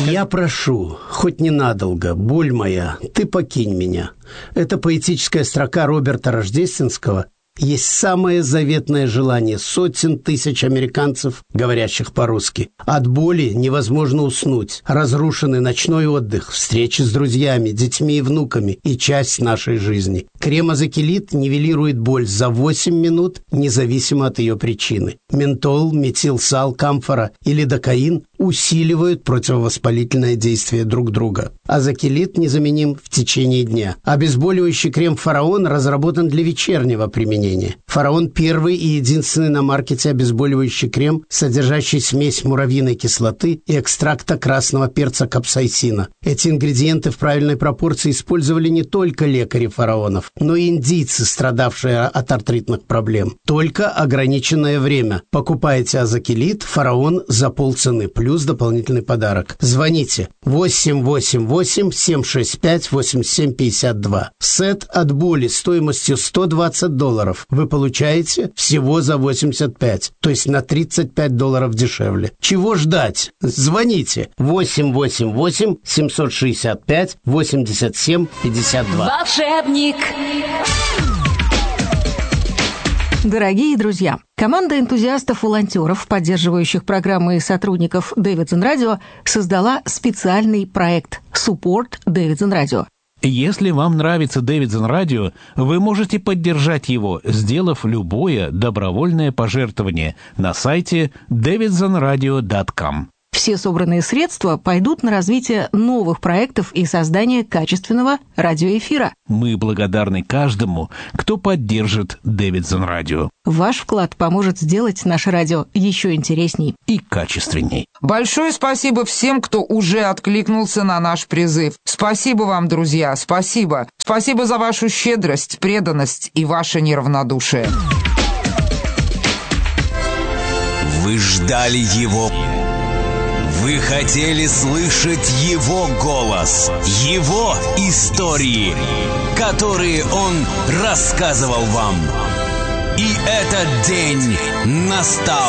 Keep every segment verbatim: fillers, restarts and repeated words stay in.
Я прошу, хоть ненадолго, боль моя, ты покинь меня. Это поэтическая строка Роберта Рождественского есть самое заветное желание сотен тысяч американцев, говорящих по-русски. От боли невозможно уснуть. Разрушенный ночной отдых, встречи с друзьями, детьми и внуками и часть нашей жизни. Крем-азокилит нивелирует боль за восемь минут, независимо от ее причины. Ментол, метилсал, камфора и лидокаин усиливают противовоспалительное действие друг друга. Азокилит незаменим в течение дня. Обезболивающий крем «Фараон» разработан для вечернего применения. «Фараон» – первый и единственный на маркете обезболивающий крем, содержащий смесь муравьиной кислоты и экстракта красного перца капсаицина. Эти ингредиенты в правильной пропорции использовали не только лекари фараонов, но и индийцы, страдавшие от артритных проблем. Только ограниченное время. Покупайте азокилит «Фараон» за полцены, плюс дополнительный подарок. Звоните восемь восемь восемь семь шесть пять восемь семь пять два. Сет от боли стоимостью сто двадцать долларов вы получаете всего за восемьдесят пять, то есть на тридцать пять долларов дешевле. Чего ждать? Звоните восемь восемь восемь семь шесть пять восемь семь пять два. Волшебник! Дорогие друзья, команда энтузиастов-волонтеров, поддерживающих программы и сотрудников Davidson Radio, создала специальный проект «Support Davidson Radio». Если вам нравится Davidson Radio, вы можете поддержать его, сделав любое добровольное пожертвование на сайте дэвидсон радио точка ком. Все собранные средства пойдут на развитие новых проектов и создание качественного радиоэфира. Мы благодарны каждому, кто поддержит Davidson Radio. Ваш вклад поможет сделать наше радио еще интересней и качественней. Большое спасибо всем, кто уже откликнулся на наш призыв. Спасибо вам, друзья, спасибо. Спасибо за вашу щедрость, преданность и ваше неравнодушие. Вы ждали его. Вы хотели слышать его голос, его истории, которые он рассказывал вам. И этот день настал.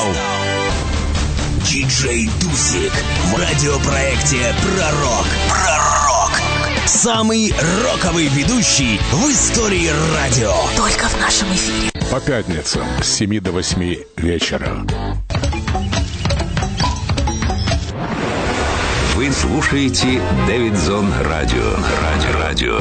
Диджей Дусик в радиопроекте «Пророк». Пророк. Самый роковый ведущий в истории радио. Только в нашем эфире. По пятницам с семи до восьми вечера. Вы слушаете Davidson Radio. Радио. Радио.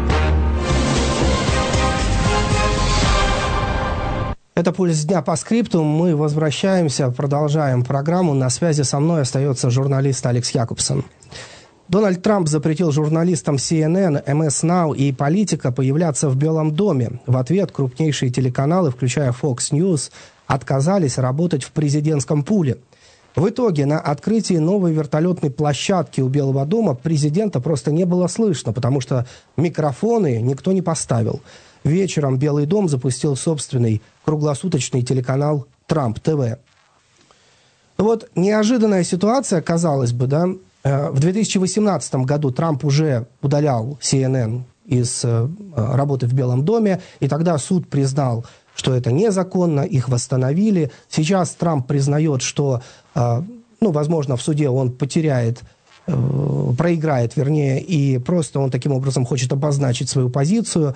Это «Пульс дня» по скрипту. Мы возвращаемся, продолжаем программу. На связи со мной остается журналист Алекс Якобсон. Дональд Трамп запретил журналистам си эн эн, эм эс Now и «Политика» появляться в Белом доме. В ответ крупнейшие телеканалы, включая Fox News, отказались работать в президентском пуле. В итоге на открытии новой вертолетной площадки у Белого дома президента просто не было слышно, потому что микрофоны никто не поставил. Вечером Белый дом запустил собственный круглосуточный телеканал Трамп ТВ. Вот неожиданная ситуация, казалось бы, да. В две тысячи восемнадцатом году Трамп уже удалял си эн эн из работы в Белом доме, и тогда суд признал, что это незаконно, их восстановили. Сейчас Трамп признает, что, ну, возможно, в суде он потеряет, проиграет, вернее, и просто он таким образом хочет обозначить свою позицию.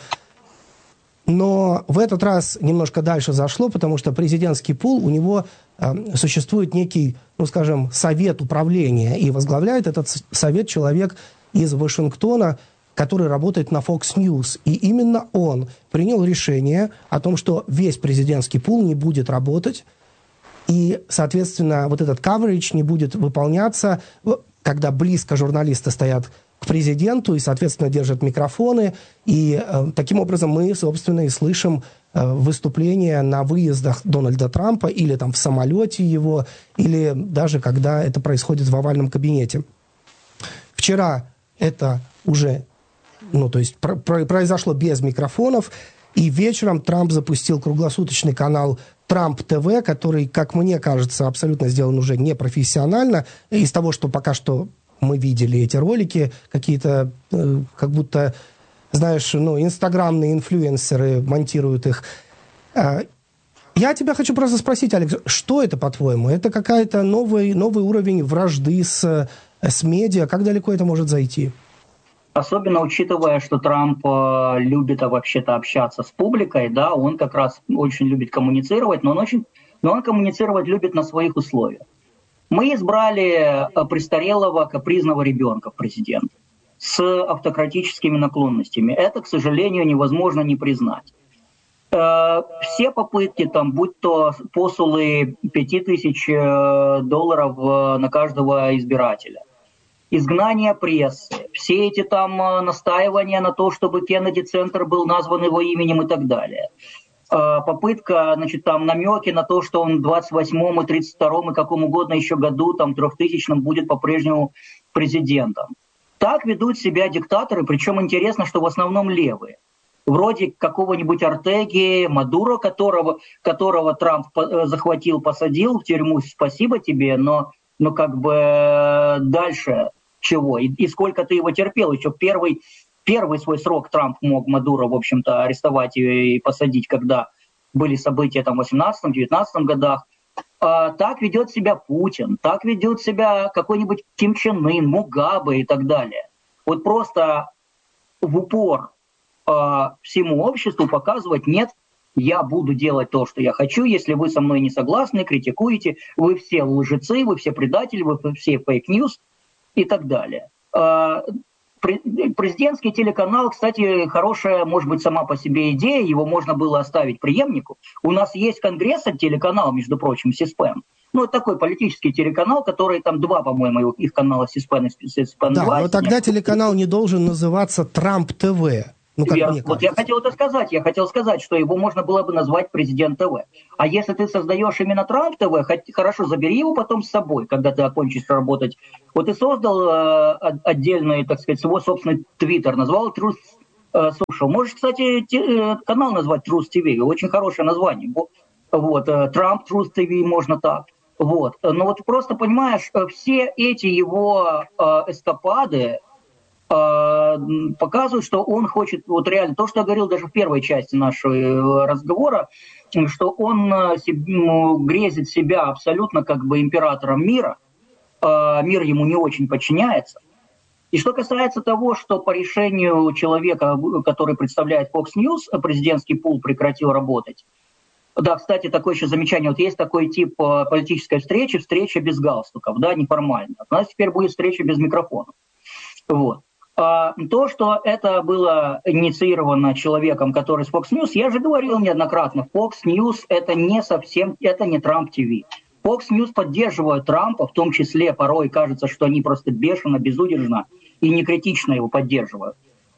Но в этот раз немножко дальше зашло, потому что президентский пул, у него существует некий, ну, скажем, совет управления, и возглавляет этот совет человек из Вашингтона, который работает на Fox News. И именно он принял решение о том, что весь президентский пул не будет работать, и, соответственно, вот этот coverage не будет выполняться, когда близко журналисты стоят к президенту и, соответственно, держат микрофоны. И э, таким образом мы, собственно, и слышим э, выступления на выездах Дональда Трампа или там в самолете его, или даже когда это происходит в овальном кабинете. Вчера это уже, ну, то есть про- про- произошло без микрофонов, и вечером Трамп запустил круглосуточный канал Трамп ТВ, который, как мне кажется, абсолютно сделан уже непрофессионально. Из того, что пока что мы видели эти ролики, какие-то, э, как будто, знаешь, ну, инстаграмные инфлюенсеры монтируют их. Э, я тебя хочу просто спросить, Алекс, что это, по-твоему? Это какая-то новый, новый уровень вражды с эс-медиа. Как далеко это может зайти? Особенно учитывая, что Трамп э, любит вообще-то общаться с публикой, да, он как раз очень любит коммуницировать, но он очень, но он коммуницировать любит на своих условиях. Мы избрали престарелого капризного ребенка в президент с автократическими наклонностями. Это, к сожалению, невозможно не признать. Э, все попытки, там, будь то посулы пять тысяч долларов на каждого избирателя, изгнание прессы, все эти там настаивания на то, чтобы Кеннеди-центр был назван его именем и так далее. Попытка, значит, там намеки на то, что он в двадцать восьмом и тридцать втором и каком угодно еще году, там, трехтысячном будет по-прежнему президентом. Так ведут себя диктаторы, причем интересно, что в основном левые. Вроде какого-нибудь Ортеги, Мадуро, которого, которого Трамп захватил, посадил в тюрьму, спасибо тебе, но, но как бы дальше... Чего? И, и сколько ты его терпел? Еще первый, первый свой срок Трамп мог Мадуро, в общем-то, арестовать и, и посадить, когда были события там, в восемнадцатом-девятнадцатом годах. А, так ведет себя Путин, так ведет себя какой-нибудь Ким Чен Ын, Мугабе и так далее. Вот просто в упор а, всему обществу показывать: нет, я буду делать то, что я хочу, если вы со мной не согласны, критикуете, вы все лжецы, вы все предатели, вы все фейк-ньюс. И так далее. Президентский телеканал, кстати, хорошая, может быть, сама по себе идея, его можно было оставить преемнику. У нас есть Конгресс, телеканал, между прочим, Си-спен. Ну, это такой политический телеканал, который там два, по-моему, их канала Си-спен и Си-спен два. Да, но тогда телеканал не должен называться Трамп ТВ. Ну, как я, вот я хотел это сказать. Я хотел сказать, что его можно было бы назвать Президент ТВ. А если ты создаешь именно Трамп ТВ, хорошо, забери его потом с собой, когда ты окончишь работать. Вот ты создал э, отдельный, так сказать, свой собственный твиттер, назвал Truth э, Social. Можешь, кстати, те, э, канал назвать Truth ти ви. Очень хорошее название. Вот, э, Trump Truth ти ви можно так. Вот. Но вот просто понимаешь, все эти его э, эскапады показывают, что он хочет, вот реально, то, что я говорил даже в первой части нашего разговора, что он грезит себя абсолютно как бы императором мира, мир ему не очень подчиняется. И что касается того, что по решению человека, который представляет Fox News, президентский пул прекратил работать. Да, кстати, такое еще замечание. Вот есть такой тип политической встречи, встреча без галстуков, да, неформально. У нас теперь будет встреча без микрофонов. Вот. То, что это было инициировано человеком, который с Fox News, я же говорил неоднократно, Fox News это не совсем, это не Трамп ти ви. Fox News поддерживают Трампа, в том числе порой кажется, что они просто бешено, безудержно и некритично его поддерживают.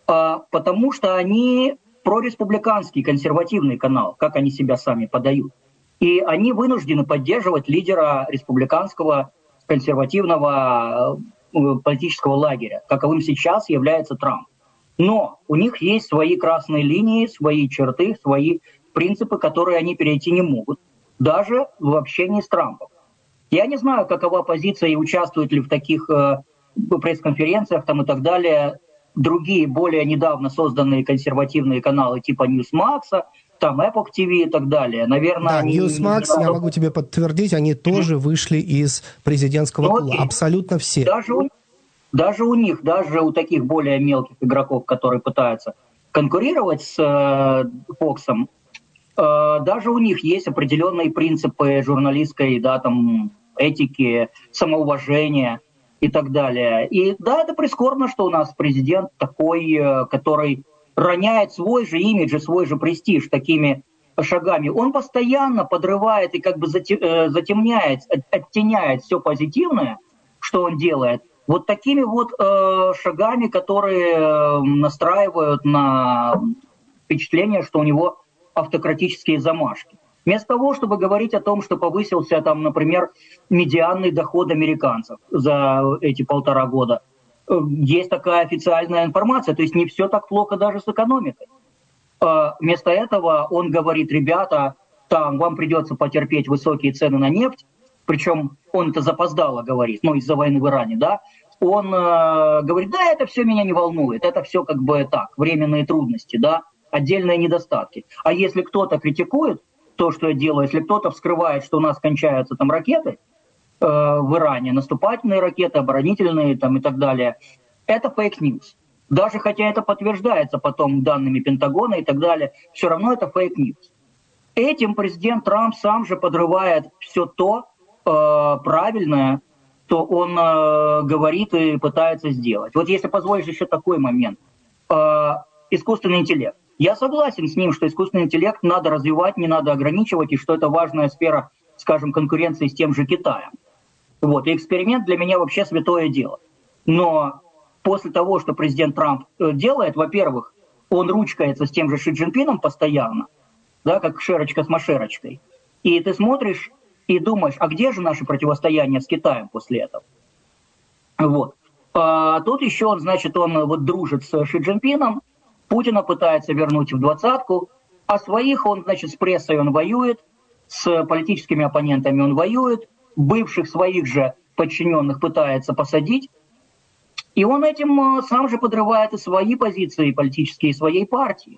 Потому что они прореспубликанский, консервативный канал, как они себя сами подают. И они вынуждены поддерживать лидера республиканского консервативного политического лагеря, каковым сейчас является Трамп. Но у них есть свои красные линии, свои черты, свои принципы, которые они перейти не могут, даже в общении с Трампом. Я не знаю, какова позиция и участвуют ли в таких э, пресс-конференциях там, и так далее другие, более недавно созданные консервативные каналы типа Newsmax, там Epoch ти ви и так далее. Наверное, да, они... Newsmax, я могу тебе подтвердить, они тоже вышли из президентского ну, пула. Абсолютно все. Даже у, даже у них, даже у таких более мелких игроков, которые пытаются конкурировать с э, Фоксом, э, даже у них есть определенные принципы журналистской, да, там, этики, самоуважения и так далее. И да, это прискорбно, что у нас президент такой, э, который... роняет свой же имидж и свой же престиж такими шагами. Он постоянно подрывает и как бы затемняет, оттеняет все позитивное, что он делает, вот такими вот э, шагами, которые настраивают на впечатление, что у него автократические замашки. Вместо того, чтобы говорить о том, что повысился, там, например, медианный доход американцев за эти полтора года, есть такая официальная информация, то есть не все так плохо даже с экономикой. Вместо этого он говорит: ребята, там вам придется потерпеть высокие цены на нефть, причем он это запоздало говорит, ну из-за войны в Иране, да, он э, говорит: да, это все меня не волнует, это все как бы так, временные трудности, да, отдельные недостатки. А если кто-то критикует то, что я делаю, если кто-то вскрывает, что у нас кончаются там ракеты, в Иране, наступательные ракеты, оборонительные там, и так далее, это фейк-ньюс. Даже хотя это подтверждается потом данными Пентагона и так далее, все равно это фейк-ньюс. Этим президент Трамп сам же подрывает все то э, правильное, что он э, говорит и пытается сделать. Вот если позволишь еще такой момент. Э, искусственный интеллект. Я согласен с ним, что искусственный интеллект надо развивать, не надо ограничивать, и что это важная сфера, скажем, конкуренции с тем же Китаем. Вот. И эксперимент для меня вообще святое дело. Но после того, что президент Трамп делает, во-первых, он ручкается с тем же Ши Цзиньпином постоянно, да, как шерочка с машерочкой. И ты смотришь и думаешь, а где же наше противостояние с Китаем после этого? Вот. А тут еще он, значит, он вот дружит с Ши Цзиньпином, Путина пытается вернуть в двадцатку, а своих он, значит, с прессой он воюет, с политическими оппонентами он воюет, бывших своих же подчиненных пытается посадить, и он этим сам же подрывает и свои позиции политические, и своей партии.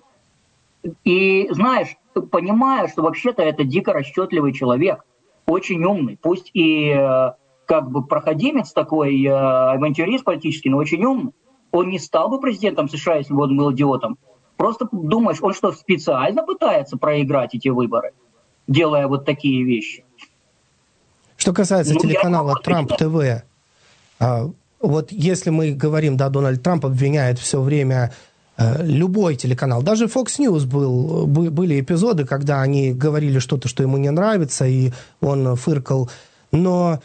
И, знаешь, понимая, что вообще-то это дико расчетливый человек, очень умный, пусть и как бы проходимец такой, авантюрист политический, но очень умный, он не стал бы президентом США, если бы он был идиотом. Просто думаешь, он что, специально пытается проиграть эти выборы, делая вот такие вещи? Что касается ну, телеканала Трамп ТВ, вот если мы говорим, да, Дональд Трамп обвиняет все время э, любой телеканал, даже Fox News был, были эпизоды, когда они говорили что-то, что ему не нравится, и он фыркал. Но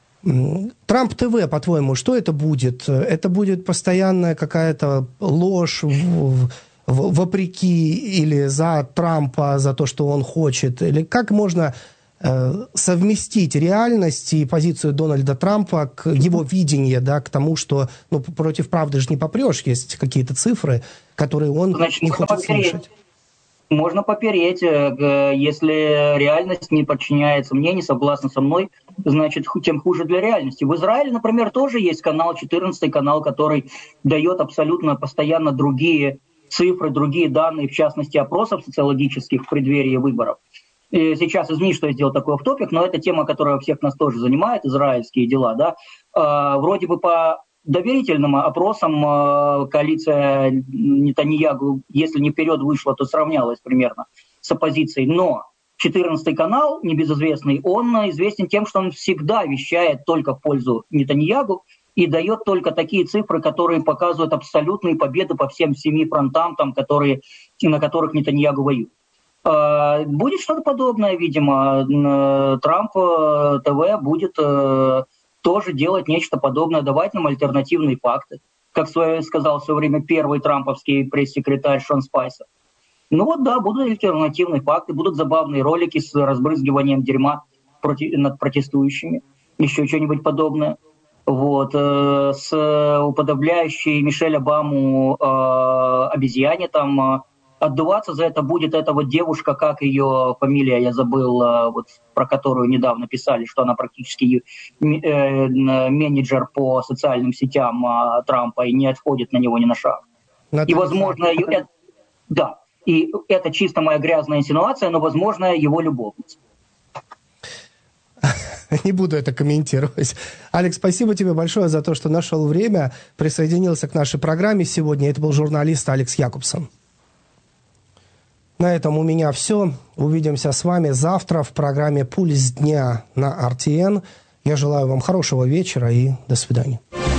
Трамп ТВ, по-твоему, что это будет? Это будет постоянная какая-то ложь в, в, вопреки или за Трампа, за то, что он хочет? Или как можно совместить реальность и позицию Дональда Трампа к его видению, да, к тому, что ну, против правды же не попрешь, есть какие-то цифры, которые он Значит, не хочет попереть. слышать. Можно попереть, если реальность не подчиняется мне, не согласна со мной, значит, тем хуже для реальности. В Израиле, например, тоже есть канал, четырнадцатый канал, который дает абсолютно постоянно другие цифры, другие данные, в частности, опросов социологических в преддверии выборов. И сейчас, извини, что я сделал такой офф-топик, но это тема, которая всех нас тоже занимает, израильские дела, да. Э, вроде бы по доверительным опросам э, коалиция Нетаньяху, если не вперед вышла, то сравнялась примерно с оппозицией. Но четырнадцатый канал, небезызвестный, он известен тем, что он всегда вещает только в пользу Нетаньяху и дает только такие цифры, которые показывают абсолютные победы по всем семи фронтам, там, которые, на которых Нетаньяху воюет. Будет что-то подобное, видимо. Трамп ТВ будет тоже делать нечто подобное, давать нам альтернативные факты. Как сказал в свое время первый трамповский пресс-секретарь Шон Спайсер. Ну вот да, будут альтернативные факты, будут забавные ролики с разбрызгиванием дерьма против, над протестующими, еще что-нибудь подобное. Вот, с уподобляющей Мишель Обаму обезьяне там. Отдуваться за это будет эта вот девушка, как ее фамилия, я забыл, вот, про которую недавно писали, что она практически э, менеджер по социальным сетям э, Трампа и не отходит на него ни на шаг. Но и, возможно, это, да, и это чисто моя грязная инсинуация, но, возможно, его любовница. Не буду это комментировать. Алекс, спасибо тебе большое за то, что нашел время, присоединился к нашей программе сегодня. Это был журналист Алекс Якубсон. На этом у меня все. Увидимся с вами завтра в программе «Пульс дня» на эр ти эн. Я желаю вам хорошего вечера и до свидания.